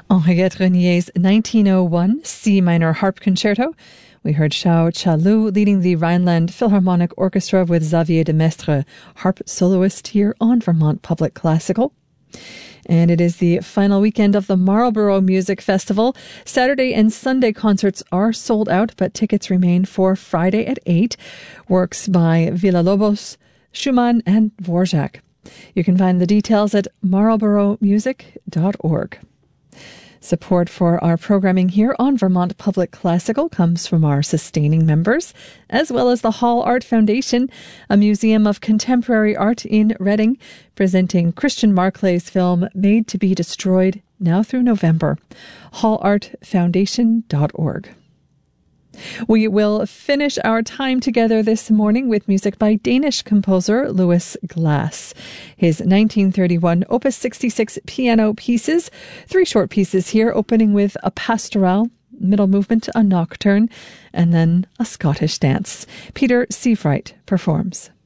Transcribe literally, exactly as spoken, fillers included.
Henriette Renier's nineteen oh one C minor harp concerto. We heard Xiao Chalu leading the Rhineland Philharmonic Orchestra with Xavier de Mestre, harp soloist here on Vermont Public Classical. And it is the final weekend of the Marlborough Music Festival. Saturday and Sunday concerts are sold out, but tickets remain for Friday at eight. Works by Villa-Lobos, Schumann, and Dvorak. You can find the details at marlborough music dot org. Support for our programming here on Vermont Public Classical comes from our sustaining members, as well as the Hall Art Foundation, a museum of contemporary art in Reading, presenting Christian Marclay's film Made to be Destroyed, now through November. hall art foundation dot org. We will finish our time together this morning with music by Danish composer Louis Glass. His nineteen thirty-one Opus sixty-six piano pieces, three short pieces here, opening with a pastoral, middle movement, a nocturne, and then a Scottish dance. Peter Seifright performs.